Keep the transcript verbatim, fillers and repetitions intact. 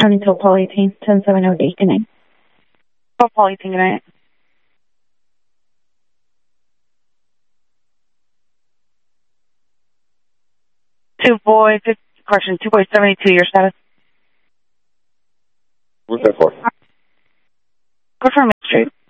County to Paul eighteen, ten seven oh D. Good night. Oh, Paul eighteen, good night. Two boy, fifty, correction, two boy seventy-two, your status. What's that for? Go for Main Street.